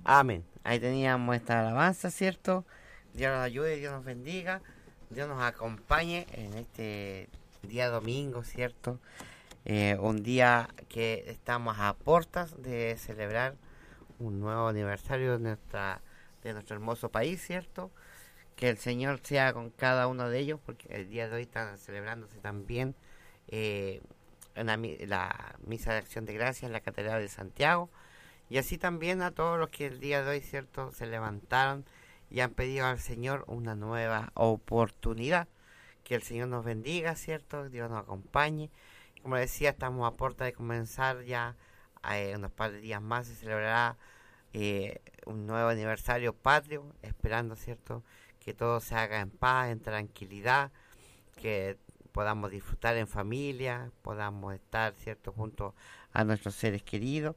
Amén. Ahí teníamos esta alabanza, ¿cierto? Dios nos ayude, Dios nos bendiga, Dios nos acompañe en este día domingo, ¿cierto? Un día que estamos a puertas de celebrar un nuevo aniversario de nuestro hermoso país, ¿cierto? Que el Señor sea con cada uno de ellos, porque el día de hoy están celebrándose también eh, la misa de acción de gracias en la Catedral de Santiago. Y así también a todos los que el día de hoy, ¿cierto?, se levantaron y han pedido al Señor una nueva oportunidad. Que el Señor nos bendiga, ¿cierto? Dios nos acompañe. Como decía, estamos a puerta de comenzar ya, unos par de días más se celebrará un nuevo aniversario patrio, esperando, ¿cierto?, que todo se haga en paz, en tranquilidad, que podamos disfrutar en familia, podamos estar, ¿cierto?, junto a nuestros seres queridos.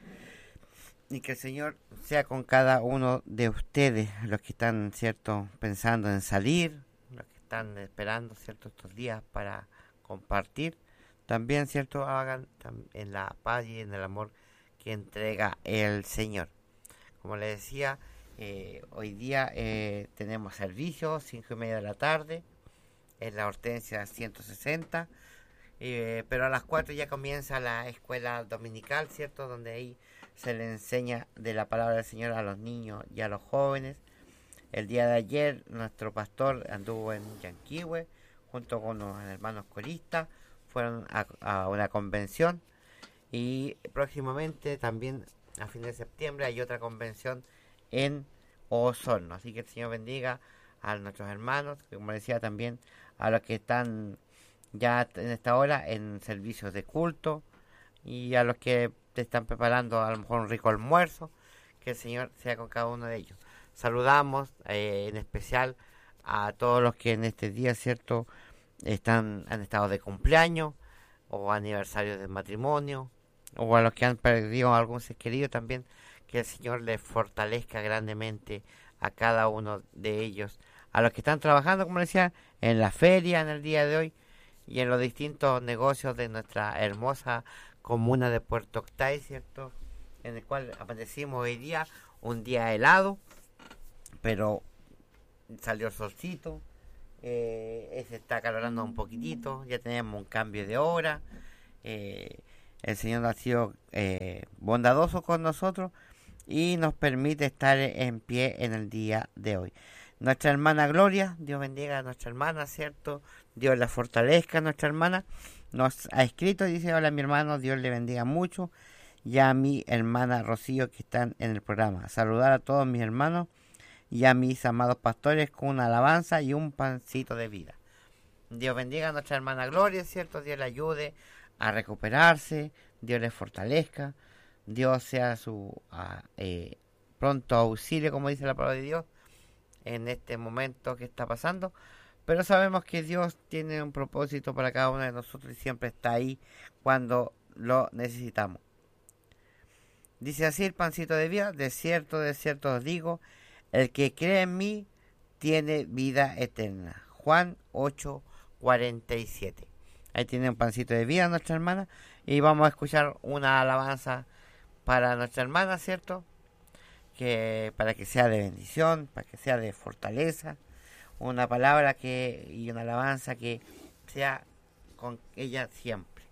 Y que el Señor sea con cada uno de ustedes, los que están, ¿cierto?, pensando en salir, los que están esperando, ¿cierto?, estos días para compartir. También, ¿cierto?, hagan en la paz y en el amor que entrega el Señor. Como les decía, hoy día tenemos servicio, 5:30 de la tarde, en la Hortensia 160. Pero a las 4 ya comienza la escuela dominical, ¿cierto? Donde ahí se le enseña de la palabra del Señor a los niños y a los jóvenes. El día de ayer nuestro pastor anduvo en Yanquihue junto con unos hermanos coristas, fueron a una convención y próximamente también a fin de septiembre hay otra convención en Osorno. Así que el Señor bendiga a nuestros hermanos, como decía también a los que están ya en esta hora en servicios de culto y a los que te están preparando a lo mejor un rico almuerzo, que el Señor sea con cada uno de ellos. Saludamos en especial a todos los que en este día, ¿cierto?, han estado de cumpleaños o aniversarios de matrimonio, o a los que han perdido algún ser querido también, que el Señor les fortalezca grandemente a cada uno de ellos. A los que están trabajando, como decía, en la feria en el día de hoy, y en los distintos negocios de nuestra hermosa comuna de Puerto Octay, ¿cierto? En el cual amanecimos hoy día, un día helado, pero salió el solcito, se está acalorando un poquitito, ya tenemos un cambio de hora, el Señor ha sido bondadoso con nosotros y nos permite estar en pie en el día de hoy. Nuestra hermana Gloria, Dios bendiga a nuestra hermana, ¿cierto? Dios la fortalezca a nuestra hermana. Nos ha escrito y dice: hola mi hermano, Dios le bendiga mucho. Y a mi hermana Rocío que están en el programa. Saludar a todos mis hermanos y a mis amados pastores con una alabanza y un pancito de vida. Dios bendiga a nuestra hermana Gloria, ¿cierto? Dios le ayude a recuperarse, Dios le fortalezca, Dios sea su pronto auxilio, como dice la palabra de Dios, en este momento que está pasando. Pero sabemos que Dios tiene un propósito para cada uno de nosotros y siempre está ahí cuando lo necesitamos. Dice así el pancito de vida: de cierto os digo, el que cree en mí tiene vida eterna. Juan 8:47. Ahí tiene un pancito de vida nuestra hermana. Y vamos a escuchar una alabanza para nuestra hermana, ¿cierto? Que para que sea de bendición, para que sea de fortaleza, una palabra y una alabanza que sea con ella siempre.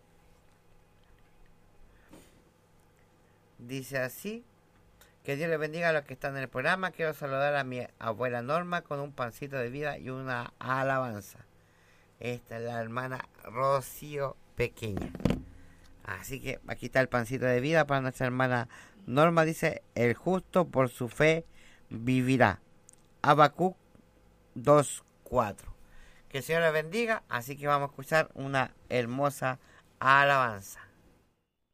Dice así: que Dios le bendiga a los que están en el programa. Quiero saludar a mi abuela Norma con un pancito de vida y una alabanza. Esta es la hermana Rocío Pequeña. Así que aquí está el pancito de vida para nuestra hermana Norma. Dice: el justo por su fe vivirá. Habacuc 2:4. Que el Señor les bendiga. Así que vamos a escuchar una hermosa alabanza.